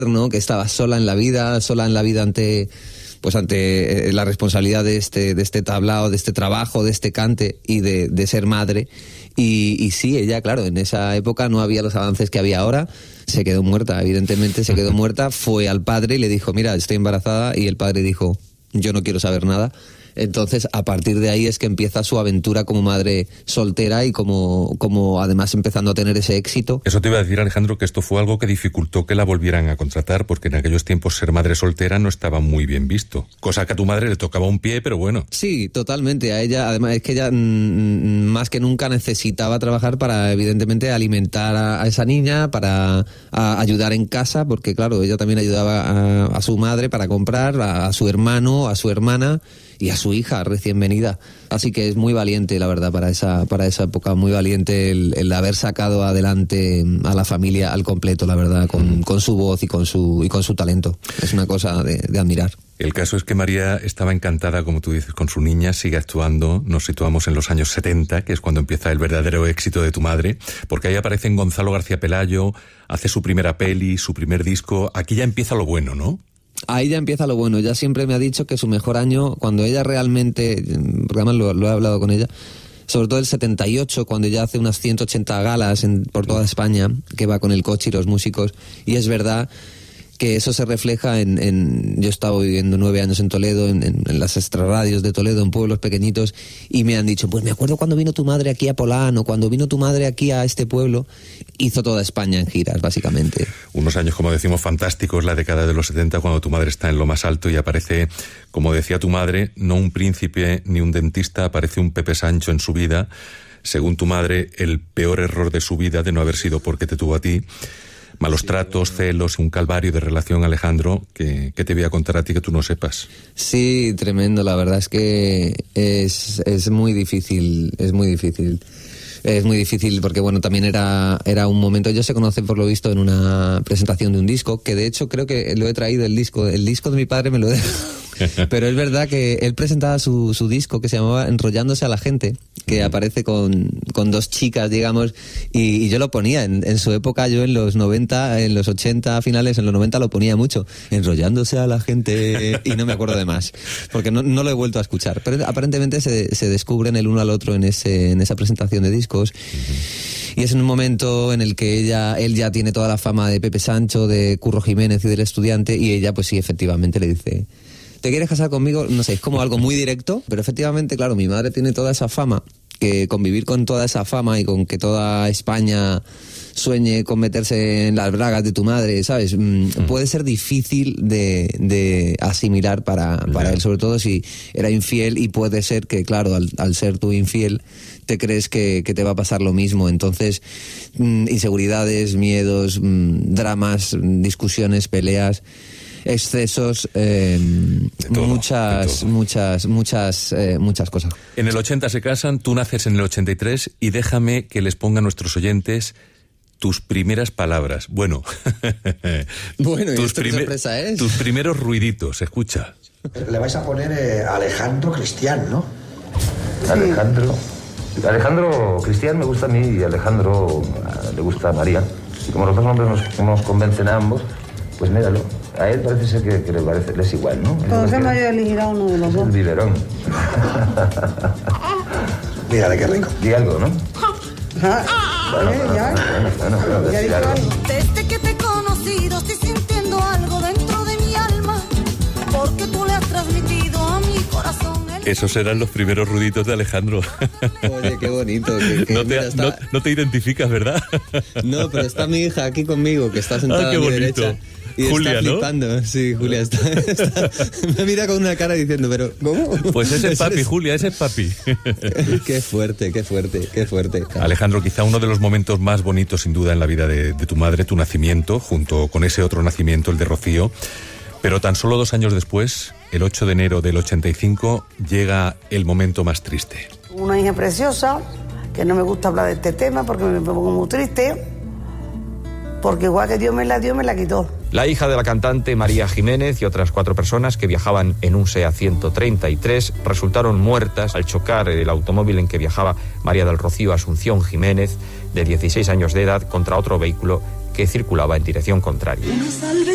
¿no? Que estaba sola en la vida ante la responsabilidad de este tablao, de este trabajo, de este cante y de ser madre. Y sí, ella, claro, en esa época no había los avances que había ahora. Se quedó muerta, evidentemente se quedó muerta. Fue al padre y le dijo, mira, estoy embarazada. Y el padre dijo, yo no quiero saber nada. Entonces, a partir de ahí es que empieza su aventura como madre soltera y como además empezando a tener ese éxito. Eso te iba a decir, Alejandro, que esto fue algo que dificultó que la volvieran a contratar, porque en aquellos tiempos ser madre soltera no estaba muy bien visto. Cosa que a tu madre le tocaba un pie, pero bueno. Sí, totalmente. A ella, además, es que ella más que nunca necesitaba trabajar para, evidentemente, alimentar a esa niña, para ayudar en casa, porque claro, ella también ayudaba a su madre para comprar, a su hermano, a su hermana y a su hija recién venida. Así que es muy valiente, la verdad, para esa época, muy valiente el haber sacado adelante a la familia al completo, la verdad, con su voz y con su talento. Es una cosa de admirar. El caso es que María estaba encantada, como tú dices, con su niña, sigue actuando. Nos situamos en los años 70, que es cuando empieza el verdadero éxito de tu madre, porque ahí aparecen Gonzalo García Pelayo, hace su primera peli, su primer disco. Aquí ya empieza lo bueno, ¿no? Ahí ya empieza lo bueno. Ella siempre me ha dicho que su mejor año, cuando ella realmente, porque además lo he hablado con ella, sobre todo el 78, cuando ella hace unas 180 galas por toda España, que va con el coche y los músicos, y es verdad que eso se refleja yo estaba viviendo 9 años en Toledo, en las extrarradios de Toledo, en pueblos pequeñitos, y me han dicho, pues me acuerdo cuando vino tu madre aquí a Polán, o cuando vino tu madre aquí a este pueblo. Hizo toda España en giras, básicamente. Unos años, como decimos, fantásticos, la década de los 70, cuando tu madre está en lo más alto y aparece, como decía tu madre, no un príncipe ni un dentista, aparece un Pepe Sancho en su vida. Según tu madre, el peor error de su vida, de no haber sido porque te tuvo a ti. Malos tratos, celos, un calvario de relación, Alejandro, que te voy a contar a ti que tú no sepas. Sí, tremendo, la verdad es que es muy difícil, es muy difícil. Es muy difícil porque, bueno, también era un momento... Ellos se conocen, por lo visto, en una presentación de un disco, que de hecho creo que lo he traído, el disco de mi padre me lo deja. Pero es verdad que él presentaba su disco que se llamaba Enrollándose a la gente, que aparece con 2 chicas, digamos, y yo lo ponía en su época. Yo en los 90, en los 80 finales, en los 90 lo ponía mucho, Enrollándose a la gente, y no me acuerdo de más, porque no lo he vuelto a escuchar. Pero aparentemente se descubren el uno al otro en esa presentación de discos. Y es en un momento en el que él ya tiene toda la fama de Pepe Sancho, de Curro Jiménez y del Estudiante, y ella pues sí, efectivamente le dice, ¿te quieres casar conmigo? No sé, es como algo muy directo, pero efectivamente, claro, mi madre tiene toda esa fama, que convivir con toda esa fama y con que toda España sueñe con meterse en las bragas de tu madre, ¿sabes? Puede ser difícil de asimilar para él, sobre todo si era infiel, y puede ser que, claro, al ser tú infiel, te crees que te va a pasar lo mismo. Entonces, inseguridades, miedos, dramas, discusiones, peleas, excesos, muchas cosas. En el 80 se casan, tú naces en el 83, y déjame que les ponga a nuestros oyentes tus primeras palabras. Bueno, sorpresa es. Tus primeros ruiditos, escucha. Le vais a poner Alejandro Cristian, ¿no? Sí. Alejandro Cristian me gusta a mí y Alejandro le gusta a María. Y como los dos nombres nos convencen a ambos, pues míralo. A él parece ser que le es igual, ¿no? Cuando sea mayor elegirá uno de los dos. El biberón. Mírale qué rico. Di algo, ¿no? Bueno, Desde que te he conocido estoy sintiendo algo dentro de mi alma, porque tú le has transmitido a mi corazón. Esos eran los primeros ruiditos de Alejandro. Oye, qué bonito. No te identificas, ¿verdad? No, pero está mi hija aquí conmigo, que está sentada a mi derecha. Y Julia, está flipando, ¿no? Sí, Julia está me mira con una cara diciendo, pero ¿cómo? Pues ese es papi, Julia, ese es papi. Qué fuerte. Alejandro, quizá uno de los momentos más bonitos, sin duda, en la vida de tu madre, tu nacimiento, junto con ese otro nacimiento, el de Rocío. Pero tan solo 2 años después, el 8 de enero del 85, llega el momento más triste. Una hija preciosa, que no me gusta hablar de este tema porque me pongo muy triste, porque igual que Dios me la dio, me la quitó. La hija de la cantante María Jiménez y otras 4 personas que viajaban en un SEAT 133 resultaron muertas al chocar el automóvil en que viajaba María del Rocío Asunción Jiménez, de 16 años de edad, contra otro vehículo que circulaba en dirección contraria.